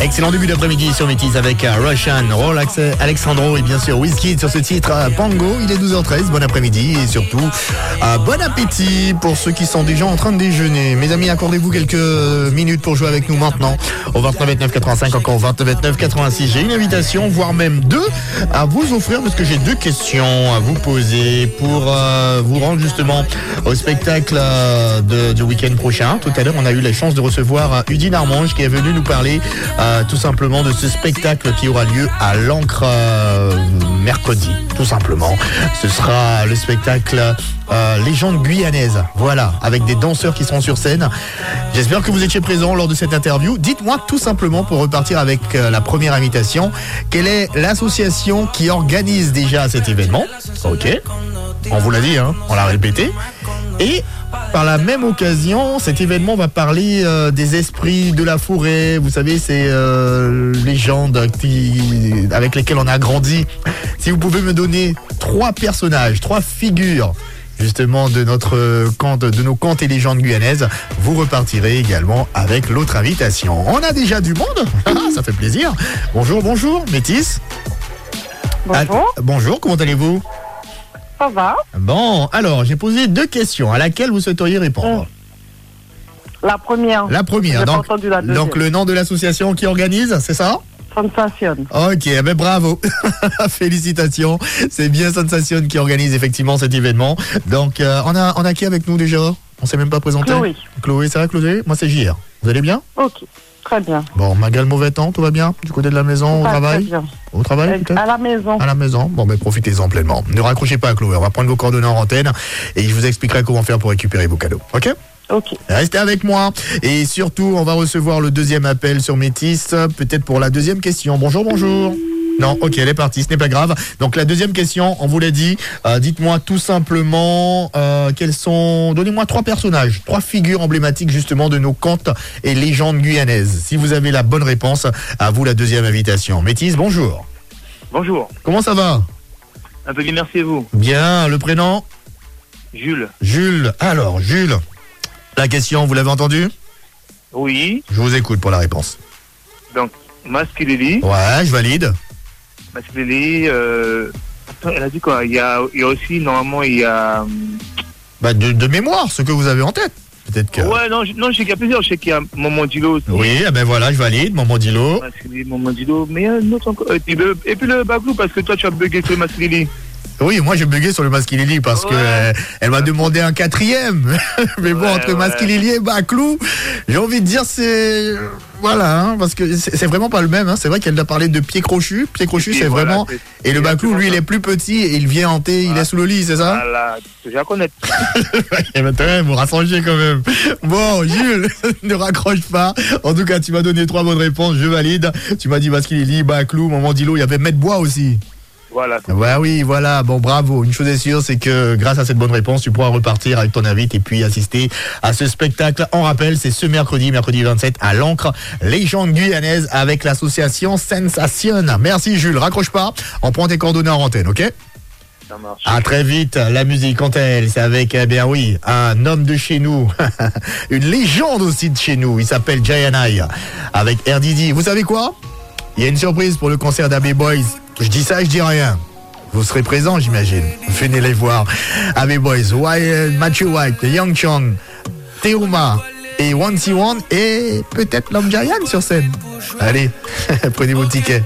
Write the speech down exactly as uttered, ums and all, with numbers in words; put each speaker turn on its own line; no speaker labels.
Excellent début d'après-midi sur Métis avec Roshan, Rolex, Alexandro et bien sûr Wizkid sur ce titre Pango. Il est douze heures treize, bon après-midi et surtout euh, bon appétit pour ceux qui sont déjà en train de déjeuner. Mes amis, accordez-vous quelques minutes pour jouer avec nous maintenant au vingt-neuf vingt-neuf quatre-vingt-cinq, encore vingt-neuf vingt-neuf quatre-vingt-six. J'ai une invitation, voire même deux, à vous offrir parce que j'ai deux questions à vous poser pour euh, vous rendre justement au spectacle euh, de, du week-end prochain. Tout à l'heure, on a eu la chance de recevoir euh, Udine Armange qui est venu nous parler euh, tout simplement de ce spectacle qui aura lieu à l'Ancre euh, mercredi, tout simplement. Ce sera le spectacle euh, Légende guyanaise, voilà, avec des danseurs qui seront sur scène. J'espère que vous étiez présents lors de cette interview. Dites-moi tout simplement, pour repartir avec euh, la première invitation, quelle est l'association qui organise déjà cet événement? Ok, on vous l'a dit, hein, on l'a répété. Et par la même occasion, cet événement va parler euh, des esprits de la forêt. Vous savez, ces euh, légendes qui, avec lesquelles on a grandi. Si vous pouvez me donner trois personnages, trois figures justement de notre conte, de nos contes et légendes guyanaises, vous repartirez également avec l'autre invitation. On a déjà du monde, ça fait plaisir. Bonjour, bonjour, Métis.
Bonjour.
Ah, bonjour, comment allez-vous?
Ça va?
Bon, alors j'ai posé deux questions à laquelle vous souhaiteriez répondre.
Mmh. La première.
La première,
J'ai
donc,
pas entendu la deuxième.
donc le nom de l'association qui organise, c'est ça?
Sensation.
Ok, ben bravo. Félicitations. C'est bien Sensation qui organise effectivement cet événement. Donc euh, on a on a qui avec nous déjà? On s'est même pas présenté.
Chloé.
Chloé, ça va Chloé? Moi c'est J R. Vous allez bien?
Ok, très bien.
Bon, malgré le mauvais temps, tout va bien? Du côté de la maison, au
Ça va
travail?
très bien.
Au travail
Euh,
peut-être?
À la maison.
À la maison. Bon, ben profitez-en pleinement. Ne raccrochez pas à Chloé. On va prendre vos coordonnées en antenne et je vous expliquerai comment faire pour récupérer vos cadeaux. Ok?
Ok.
Restez avec moi. Et surtout, on va recevoir le deuxième appel sur Métis, peut-être pour la deuxième question. Bonjour, bonjour. Non, ok, elle est partie, ce n'est pas grave. Donc la deuxième question, on vous l'a dit, euh, dites-moi tout simplement euh, quels sont... Donnez-moi trois personnages, trois figures emblématiques justement de nos contes et légendes guyanaises. Si vous avez la bonne réponse, à vous la deuxième invitation. Métis, bonjour.
Bonjour.
Comment ça va?
Un peu bien, merci à vous.
Bien, le prénom?
Jules.
Jules. Alors, Jules, la question, vous l'avez entendue?
Oui.
Je vous écoute pour la réponse.
Donc, Maskilili.
Ouais, je valide.
Maskilili, euh... Attends, elle a dit quoi? Il y a, il y a aussi, normalement, il y a...
Bah de, de mémoire, ce que vous avez en tête. Peut-être que...
Ouais, non, je, non, je sais qu'il y a plusieurs. Je sais qu'il y a Momodilo aussi.
Oui, eh ben voilà, je valide, Momodilo.
Maskilili, Momodilo, mais il y a un autre encore. Et puis le, et puis le Baglou, parce que toi, tu as bugué sur Maskilili.
Oui, moi j'ai bugué sur le Maskilili parce
Ouais.
que euh, elle m'a demandé un quatrième. Mais bon,
Ouais,
entre
ouais.
Maskilili et Baclou, j'ai envie de dire c'est... Voilà, hein, parce que c'est c'est vraiment pas le même. Hein. C'est vrai qu'elle a parlé de pied crochu. Pied crochu,
Et
c'est
voilà,
vraiment...
c'est-
Et le
c'est
Baclou, lui, il
exactement
est plus petit et il vient hanter, il
Voilà.
est sous le lit, c'est ça?
Voilà, je vais connaître.
Eh ben, t'as même, vous rassemblez quand même. Bon, Jules, ne raccroche pas. En tout cas, tu m'as donné trois bonnes réponses, je valide. Tu m'as dit Maskilili, Baclou, Momodilo, il y avait Maître Bois aussi.
Voilà.
Bah oui, voilà, bon bravo. Une chose est sûre, c'est que grâce à cette bonne réponse, tu pourras repartir avec ton invite et puis assister à ce spectacle. On rappelle, c'est ce mercredi, mercredi vingt-sept, à l'Ancre, Légende guyanaise avec l'association Sensation. Merci Jules, raccroche pas, on prend tes coordonnées en antenne, ok?
Ça marche.
À très vite, la musique quant à elle, c'est avec, eh bien oui, un homme de chez nous, une légende aussi de chez nous, il s'appelle Jayanai, avec R D D. Vous savez quoi? Il y a une surprise pour le concert d'A B Boys. Je dis ça, je dis rien. Vous serez présents, j'imagine. Venez les voir. A B Boys, Wyatt, Matthew White, Young Chong, Teuma et One C One et peut-être l'homme Giant sur scène. Allez, prenez vos tickets.